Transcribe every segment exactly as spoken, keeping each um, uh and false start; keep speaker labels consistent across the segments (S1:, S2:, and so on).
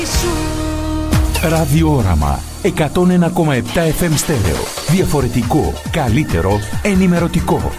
S1: Ραδιόραμα εκατόν ένα κόμμα επτά εφ εμ στέρεο. Διαφορετικό, καλύτερο, ενημερωτικό.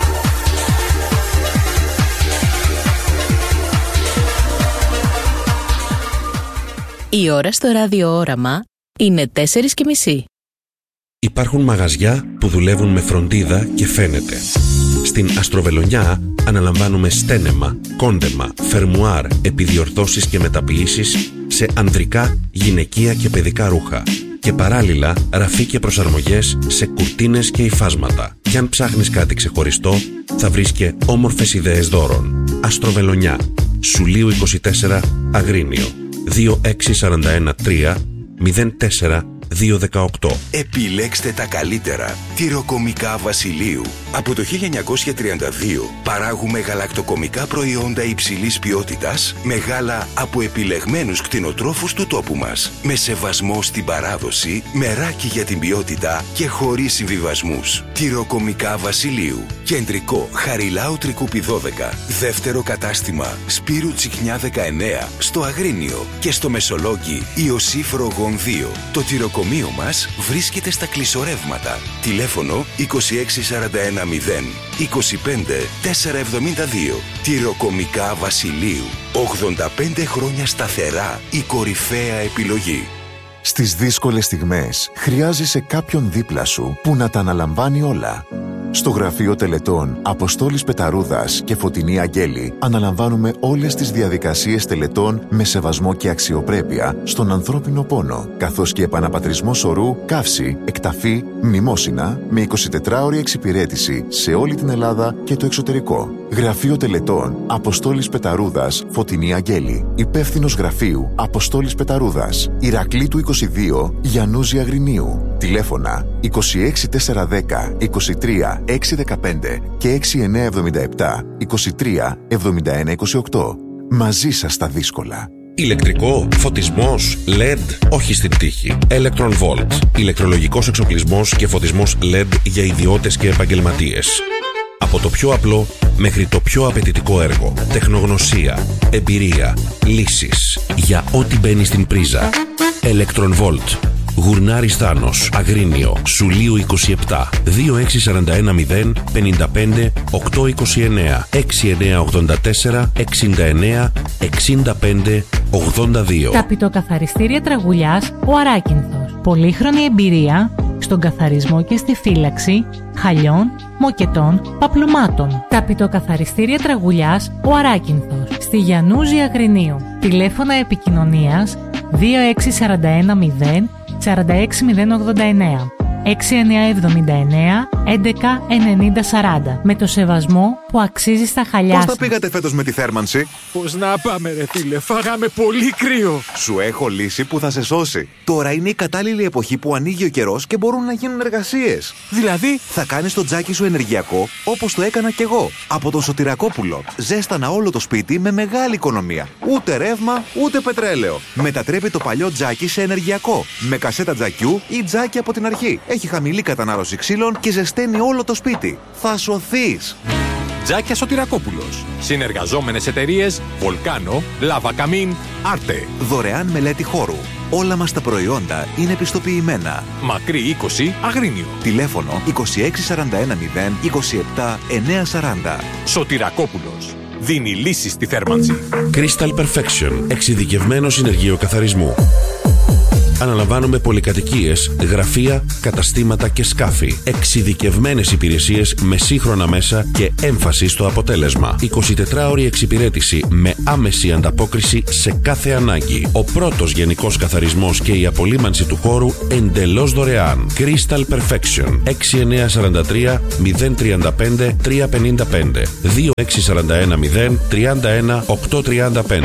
S2: Η ώρα στο ραδιόραμα είναι τέσσερις και μισή.
S3: Υπάρχουν μαγαζιά που δουλεύουν με φροντίδα και φαίνεται. Στην Αστροβελονιά αναλαμβάνουμε στένεμα, κόντεμα, φερμουάρ, επιδιορθώσεις και μεταποιήσεις σε ανδρικά, γυναικεία και παιδικά ρούχα. Και παράλληλα ραφή και προσαρμογές σε κουρτίνες και υφάσματα. Κι αν ψάχνεις κάτι ξεχωριστό, θα βρεις και όμορφες ιδέες δώρων. Αστροβελονιά, Σουλίου είκοσι τέσσερα, Αγρίνιο. δύο έξι τέσσερα ένα τρία μηδέν τέσσερα δύο δεκαοκτώ.
S4: Επιλέξτε τα καλύτερα. Τυροκομικά Βασιλείου. Από το χίλια εννιακόσια τριάντα δύο παράγουμε γαλακτοκομικά προϊόντα υψηλής ποιότητας με γάλα από επιλεγμένους κτηνοτρόφους του τόπου μας. Με σεβασμό στην παράδοση, μεράκι για την ποιότητα και χωρίς συμβιβασμούς. Τυροκομικά Βασιλείου. Κεντρικό Χαριλάου Τρικούπη δώδεκα. Δεύτερο κατάστημα Σπύρου Τσιχνιά δεκαεννέα στο Αγρίνιο και στο Μεσολόγγι Ιωσήφ Ρογών δύο. Το τυροκομείο μας βρίσκεται στα κλεισορεύματα. Τηλέφωνο είκοσι έξι σαράντα ένα μηδέν είκοσι πέντε τετρακόσια εβδομήντα δύο. Τυροκομικά Βασιλείου. ογδόντα πέντε χρόνια σταθερά η κορυφαία επιλογή.
S5: Στις δύσκολες στιγμές χρειάζεσαι κάποιον δίπλα σου που να τα αναλαμβάνει όλα. Στο γραφείο τελετών Αποστόλης Πεταρούδας και Φωτεινή Αγγέλη αναλαμβάνουμε όλες τις διαδικασίες τελετών με σεβασμό και αξιοπρέπεια στον ανθρώπινο πόνο, καθώς και επαναπατρισμό σωρού, καύση, εκταφή, μνημόσυνα με εικοσιτετράωρη εξυπηρέτηση σε όλη την Ελλάδα και το εξωτερικό. Γραφείο τελετών Αποστόλης Πεταρούδας, Φωτεινή Αγγέλη. Υπεύθυνος γραφείου Αποστόλης Πεταρούδας, Ηρακλήτου είκοσι δύο, Γιαννούζη Αγρινίου. Τηλέφωνα είκοσι έξι τετρακόσια δέκα είκοσι τρία έξι δεκαπέντε και έξι εννέα εβδομήντα επτά είκοσι τρία εβδομήντα ένα είκοσι οκτώ. Μαζί σας τα δύσκολα.
S3: Ηλεκτρικό, φωτισμός, ελ ι ντι, όχι στην τύχη. Electron Volt. Ηλεκτρολογικός εξοπλισμός και φωτισμός ελ ι ντι για ιδιώτες και επαγγελματίες. Από το πιο απλό μέχρι το πιο απαιτητικό έργο. Τεχνογνωσία, εμπειρία, λύσεις για ό,τι μπαίνει στην πρίζα. Electron Volt. Γουρνάρης Θάνος, Αγρίνιο, Σουλίου είκοσι επτά, δύο έξι τέσσερα ένα μηδέν πενήντα πέντε οκτακόσια είκοσι εννέα, έξι εννέα ογδόντα τέσσερα εξήντα εννέα εξήντα πέντε ογδόντα δύο.
S6: Ταπητοκαθαριστήρια Τραγουλιάς ο Αράκινθος. Πολύχρονη εμπειρία στον καθαρισμό και στη φύλαξη χαλιών, μοκετών, παπλωμάτων. Ταπητοκαθαριστήρια Τραγουλιάς ο Αράκινθος. Στη Γιαννούζη Αγρινίου. Τηλέφωνα επικοινωνίας δύο έξι τέσσερα ένα μηδέν σαράντα έξι μηδέν ογδόντα εννέα έξι εννέα εβδομήντα εννέα έντεκα ενενήντα σαράντα. Με το σεβασμό που αξίζει στα χαλιά σας.
S7: Πώς τα πήγατε φέτος με τη θέρμανση?
S8: Πώς να πάμε ρε φίλε, φάγαμε πολύ κρύο.
S7: Σου έχω λύση που θα σε σώσει. Τώρα είναι η κατάλληλη εποχή που ανοίγει ο καιρός και μπορούν να γίνουν εργασίες.
S8: Δηλαδή,
S7: θα κάνεις το τζάκι σου ενεργειακό όπως το έκανα κι εγώ. Από τον Σωτηρακόπουλο. Ζέστανα όλο το σπίτι με μεγάλη οικονομία. Ούτε ρεύμα, ούτε πετρέλαιο. Μετατρέπει το παλιό τζάκι σε ενεργειακό. Με κασέτα τζακιού ή τζάκι από την αρχή. Έχει χαμηλή κατανάλωση ξύλων και ζεσταίνει όλο το σπίτι. Θα σωθείς.
S8: Τζάκια Σωτηρακόπουλος. Συνεργαζόμενες εταιρείες Volcano, Lava Kamin, Arte.
S7: Δωρεάν μελέτη χώρου. Όλα μας τα προϊόντα είναι πιστοποιημένα.
S8: Μακρύ είκοσι, Αγρίνιο.
S7: Τηλέφωνο είκοσι έξι σαράντα ένα μηδέν είκοσι επτά εννέα σαράντα.
S8: Σωτηρακόπουλος. Δίνει λύσεις στη θέρμανση.
S3: Crystal Perfection. Εξειδικευμένο συνεργείο καθαρισμού. Αναλαμβάνουμε πολυκατοικίες, γραφεία, καταστήματα και σκάφη. Εξειδικευμένες υπηρεσίες με σύγχρονα μέσα και έμφαση στο αποτέλεσμα. εικοσιτετράωρη εξυπηρέτηση με άμεση ανταπόκριση σε κάθε ανάγκη. Ο πρώτος γενικός καθαρισμός και η απολύμανση του χώρου εντελώς δωρεάν. Crystal Perfection. έξι εννέα τέσσερα τρία μηδέν τρία πέντε τρία πέντε πέντε δύο έξι τέσσερα ένα μηδέν τρία ένα οκτακόσια τριάντα πέντε.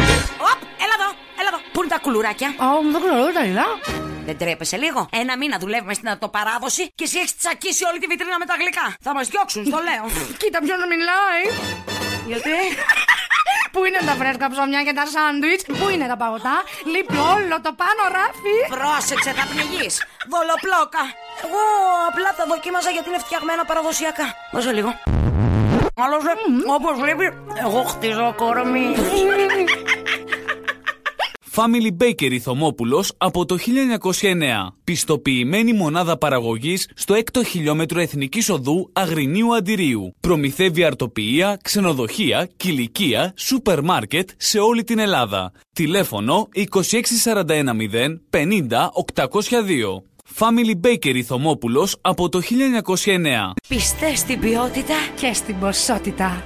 S9: Πού είναι τα κουλουράκια?
S10: Α, δεν ξέρω, δεν είδα.
S9: Δεν τρέπεσαι λίγο? Ένα μήνα δουλεύουμε στην αυτοπαράδοση και εσύ έχεις τσακίσει όλη τη βιτρίνα με τα γλυκά. Θα μας διώξουν, στο λέω.
S10: Κοίτα ποιος μιλάει.
S9: Γιατί?
S10: Πού είναι τα φρέσκα ψωμιά και τα σάντουιτς? Πού είναι τα παγωτά? Λείπει όλο το πάνω ράφι.
S9: Πρόσεξε, θα πνιγείς. Δολοπλόκα. Εγώ απλά τα δοκίμαζα γιατί είναι φτιαγμένα παραδοσιακά. Δώσε λίγο. Άλλωστε, όπως βλέπει, εγώ χτίζω κορμί.
S11: Family Bakery Θωμόπουλος από το χίλια εννιακόσια εννέα. Πιστοποιημένη μονάδα παραγωγής στο έκτο χιλιόμετρο Εθνικής Οδού Αγρινίου Αντιρίου. Προμηθεύει αρτοποιεία, ξενοδοχεία, κηλικεία, σούπερ μάρκετ σε όλη την Ελλάδα. Τηλέφωνο είκοσι έξι σαράντα ένα μηδέν πενήντα οκτακόσια δύο. Family Bakery Θωμόπουλος από το χίλια εννιακόσια εννέα.
S9: Πιστές στην ποιότητα
S10: και στην ποσότητα.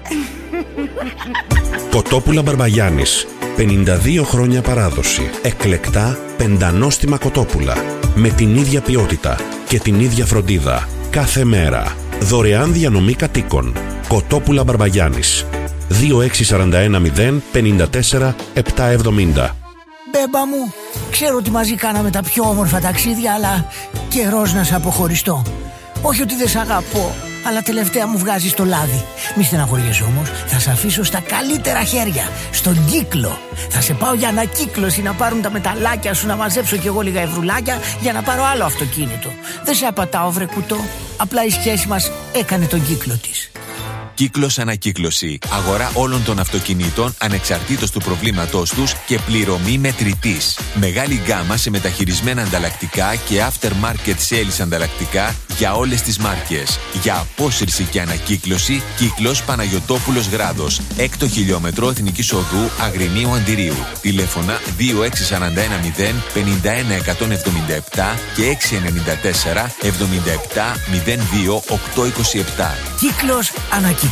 S3: Κοτόπουλα Μπαρμπαγιάννης. πενήντα δύο χρόνια παράδοση. Εκλεκτά πεντανόστιμα κοτόπουλα. Με την ίδια ποιότητα και την ίδια φροντίδα. Κάθε μέρα. Δωρεάν διανομή κατοίκων. Κοτόπουλα Μπαρμπαγιάννης. δύο έξι σαράντα ένα μηδέν πενήντα τέσσερα επτακόσια εβδομήντα.
S12: Μπέμπα μου, ξέρω ότι μαζί κάναμε τα πιο όμορφα ταξίδια, αλλά καιρός να σε αποχωριστώ. Όχι ότι δεν σ' αγαπώ, αλλά τελευταία μου βγάζεις το λάδι. Μη στεναχωριέσαι όμως, θα σε αφήσω στα καλύτερα χέρια, στον κύκλο. Θα σε πάω για ανακύκλωση, να πάρουν τα μεταλλάκια σου, να μαζέψω κι εγώ λίγα ευρουλάκια για να πάρω άλλο αυτοκίνητο. Δεν σε απατάω, βρε κουτό, απλά η σχέση μας έκανε τον κύκλο της.
S13: Κύκλος Ανακύκλωση. Αγορά όλων των αυτοκινήτων ανεξαρτήτως του προβλήματός τους και πληρωμή μετρητής. Μεγάλη γκάμα σε μεταχειρισμένα ανταλλακτικά και aftermarket sales ανταλλακτικά για όλες τις μάρκες. Για απόσυρση και ανακύκλωση, Κύκλος Παναγιωτόπουλος Γράδος. Έκτο χιλιόμετρο Εθνικής Οδού Αγρινίου Αντιρίου. Τηλέφωνα δύο έξι σαράντα ένα μηδέν πενήντα ένα εκατόν εβδομήντα επτά και έξι εννιά τέσσερα εβδομήντα επτά μηδέν δύο οκτακόσια είκοσι επτά.
S12: Κύκλος Ανακύκλωση.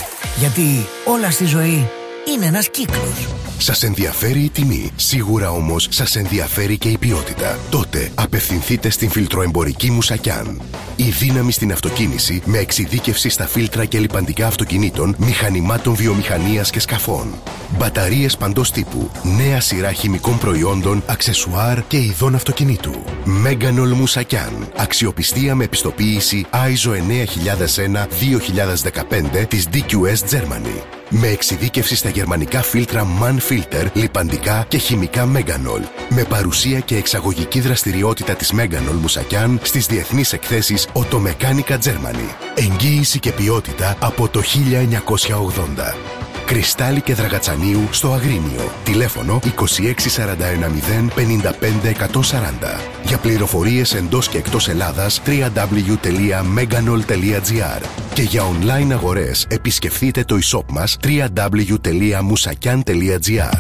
S12: Γιατί όλα στη ζωή είναι ένας κύκλος.
S14: Σας ενδιαφέρει η τιμή, σίγουρα όμως σας ενδιαφέρει και η ποιότητα. Τότε απευθυνθείτε στην φιλτροεμπορική Μουσακιάν. Η δύναμη στην αυτοκίνηση με εξειδίκευση στα φίλτρα και λιπαντικά αυτοκινήτων, μηχανημάτων βιομηχανίας και σκαφών. Μπαταρίες παντός τύπου, νέα σειρά χημικών προϊόντων, αξεσουάρ και ειδών αυτοκινήτου. Μέγανολ Μουσακιάν. Αξιοπιστία με επιστοποίηση άι ες ο εννιά χιλιάδες ένα δύο χιλιάδες δεκαπέντε της ντι κιου ες Germany. Με εξειδίκευση στα γερμανικά φίλτρα MAN Filter, λιπαντικά και χημικά Meganol. Με παρουσία και εξαγωγική δραστηριότητα της Meganol Μουσακιάν στις διεθνείς εκθέσεις Automechanica Germany. Εγγύηση και ποιότητα από το χίλια εννιακόσια ογδόντα. Κρυστάλλι και Δραγατσανίου στο Αγρίνιο. Τηλέφωνο είκοσι έξι σαράντα ένα μηδέν πενήντα πέντε εκατόν σαράντα. Για πληροφορίες εντός και εκτός Ελλάδας double-u double-u double-u τελεία meganol τελεία gr. Και για online αγορές επισκεφτείτε το e-shop μας double-u double-u double-u τελεία musakian τελεία gr.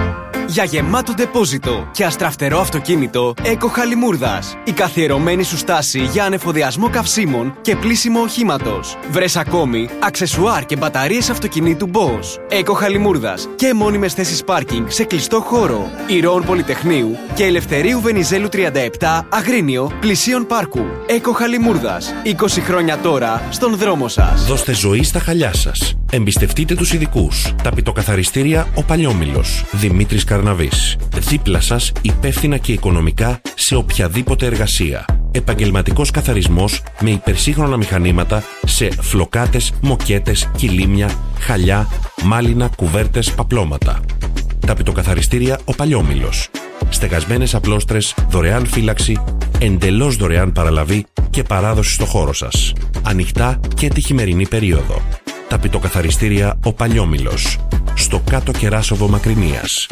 S15: Για γεμάτο ντεπόζιτο και αστραφτερό αυτοκίνητο, Eco Χαλιμούρδας. Η καθιερωμένη σου στάση για ανεφοδιασμό καυσίμων και πλύσιμο οχήματος. Βρες ακόμη αξεσουάρ και μπαταρίες αυτοκινήτου Bosch. Eco Χαλιμούρδας και μόνιμες θέσεις πάρκινγκ σε κλειστό χώρο. Ηρώων Πολυτεχνείου και Ελευθερίου Βενιζέλου τριάντα επτά Αγρίνιο πλησίων πάρκου. Eco Χαλιμούρδας. είκοσι χρόνια τώρα στον δρόμο σας.
S3: Δώστε ζωή στα χαλιά σας. Εμπιστευτείτε τους ειδικούς. Τα πιτοκαθαριστήρια Ο Παλιόμηλος. Δημήτρης Καρναβής. Δίπλα σας υπεύθυνα και οικονομικά σε οποιαδήποτε εργασία. Επαγγελματικός καθαρισμός με υπερσύγχρονα μηχανήματα σε φλοκάτες, μοκέτες, κιλίμια, χαλιά, μάλινα, κουβέρτες, παπλώματα. Τα πιτοκαθαριστήρια Ο Παλιόμηλος. Στεγασμένες απλώστρες, δωρεάν φύλαξη, εντελώς δωρεάν παραλαβή και παράδοση στο χώρο σας. Ανοιχτά και τη χειμερινή περίοδο. Τα πιτοκαθαριστήρια Ο Παλιόμηλος. Στο κάτω Κεράσοβο Μακρινίας.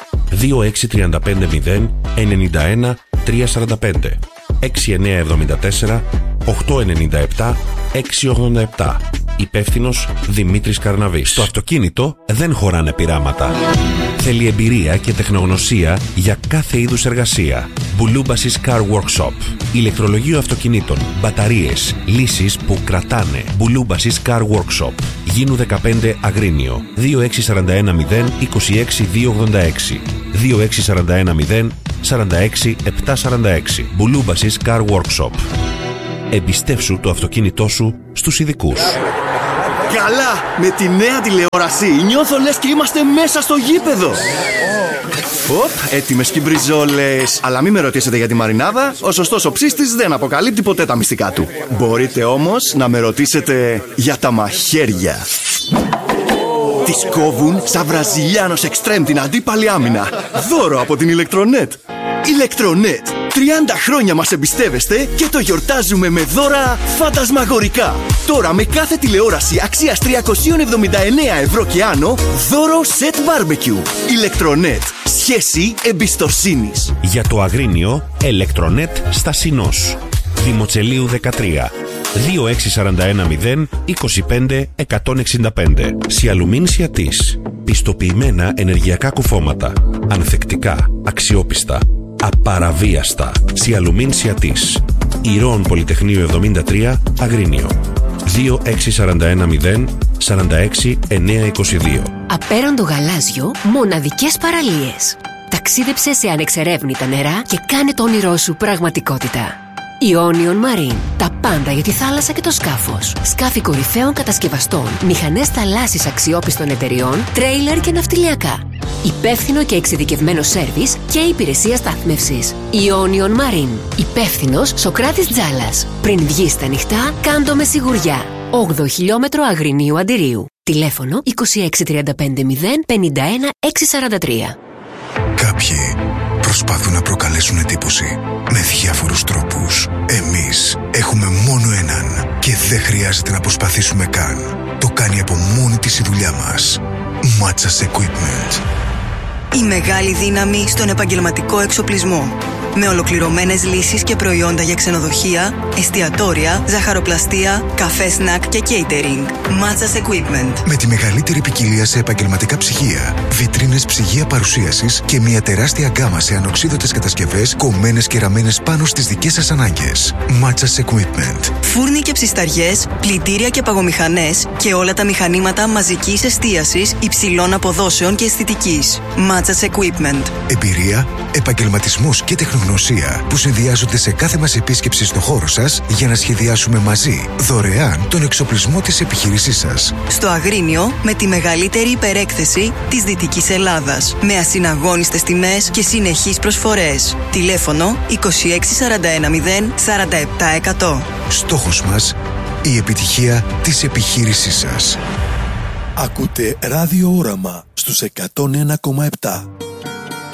S3: δύο έξι τριάντα πέντε μηδέν ενενήντα ένα τριακόσια σαράντα πέντε έξι εννιά εβδομήντα τέσσερα οκτακόσια ενενήντα επτά εξακόσια ογδόντα επτά. Υπεύθυνος Δημήτρης Καρναβής. Στο αυτοκίνητο δεν χωράνε πειράματα. Θέλει εμπειρία και τεχνογνωσία για κάθε είδους εργασία. Μπουλούμπασης Car Workshop. Ηλεκτρολογείο αυτοκινήτων, μπαταρίες, λύσεις που κρατάνε. Μπουλούμπασης Car Workshop. Γίνου δεκαπέντε Αγρίνιο. δύο έξι σαράντα ένα μηδέν είκοσι έξι διακόσια ογδόντα έξι δύο έξι σαράντα ένα μηδέν σαράντα έξι επτακόσια σαράντα έξι. Μπουλούμπασης Car Workshop. Εμπιστεύσου το αυτοκίνητό σου στους ειδικούς.
S16: Καλά! Με τη νέα τηλεόραση νιώθω λες και είμαστε μέσα στο γήπεδο. Οπ, έτοιμες και μπριζόλες. Αλλά μην με ρωτήσετε για τη μαρινάδα. Ο σωστός ο ψήστης δεν αποκαλύπτει ποτέ τα μυστικά του. Μπορείτε όμως να με ρωτήσετε για τα μαχαίρια. Τις κόβουν σαν Βραζιλιάνος εξτρέμ την αντίπαλη άμυνα. Δώρο από την Ηλεκτρονέτ. Ηλεκτρονέτ. τριάντα χρόνια μας εμπιστεύεστε και το γιορτάζουμε με δώρα φαντασμαγορικά. Τώρα με κάθε τηλεόραση αξίας τριακόσια εβδομήντα εννέα ευρώ και άνω, δώρο σετ μπάρμπεκιου. Ηλεκτρονέτ. Σχέση εμπιστοσύνης.
S3: Για το Αγρίνιο, Ελεκτρονέτ Στασινός. Δημοτσελείου δεκατρία. δύο έξι τέσσερα ένα μηδέν είκοσι πέντε εκατόν εξήντα πέντε. Σιαλουμίνσια της. Πιστοποιημένα ενεργειακά κουφώματα. Ανθεκτικά, αξιόπιστα, απαραβίαστα. Σιαλουμίνσια της. Ηρώων Πολυτεχνείου εβδομήντα τρία, Αγρίνιο. δύο έξι τέσσερα ένα μηδέν σαράντα έξι εννιακόσια είκοσι δύο.
S17: Απέραντο γαλάζιο, μοναδικές παραλίες. Ταξίδεψε σε ανεξερεύνητα νερά και κάνε το όνειρό σου πραγματικότητα. Ionion Marine. Τα πάντα για τη θάλασσα και το σκάφος. Σκάφη κορυφαίων κατασκευαστών, μηχανές θαλάσσης αξιόπιστων εταιριών, τρέιλερ και ναυτιλιακά. Υπεύθυνο και εξειδικευμένο σέρβις και υπηρεσία στάθμευσης. Ionion Marine. Υπεύθυνος Σοκράτης Τζάλας. Πριν βγεις στα νυχτά, κάντο με σιγουριά. όγδοο χιλιόμετρο Αγρινίου Αντιρίου. Τηλέφωνο είκοσι έξι τριάντα πέντε μηδέν πενήντα ένα εξακόσια σαράντα τρία.
S18: Κάποιοι προσπαθούν να προκαλέσουν εντύπωση με διάφορους τρόπους. Εμείς έχουμε μόνο έναν και δεν χρειάζεται να προσπαθήσουμε καν. Το κάνει από μόνη της η δουλειά μας. Matsas Equipment.
S19: Η μεγάλη δύναμη στον επαγγελματικό εξοπλισμό. Με ολοκληρωμένες λύσεις και προϊόντα για ξενοδοχεία, εστιατόρια, ζαχαροπλαστεία, καφέ σνακ και catering. Matsas Equipment.
S18: Με τη μεγαλύτερη ποικιλία σε επαγγελματικά ψυγεία, βιτρίνες ψυγεία παρουσίασης και μια τεράστια γκάμα σε ανοξίδωτες κατασκευές κομμένες και ραμμένες πάνω στις δικές σας ανάγκες. Matsas Equipment.
S19: Φούρνοι και ψισταριές, πλυντήρια και παγομηχανές και όλα τα μηχανήματα μαζικής εστίασης υψηλών αποδόσεων και αισθητικής. Matsas Equipment.
S18: Εμπειρία, επαγγελματισμός και τεχνολογία που συνδυάζονται σε κάθε μας επίσκεψη στο χώρο σας για να σχεδιάσουμε μαζί δωρεάν τον εξοπλισμό της επιχείρησής σας.
S19: Στο Αγρίνιο με τη μεγαλύτερη υπερέκθεση της Δυτικής Ελλάδας. Με ασυναγώνιστες τιμές και συνεχείς προσφορές. Τηλέφωνο είκοσι έξι σαράντα ένα μηδέν σαράντα επτά εκατό.
S18: Στόχος μας, η επιτυχία της επιχείρησής σας.
S14: Ακούτε Ράδιο Όραμα στους εκατόν ένα κόμμα επτά.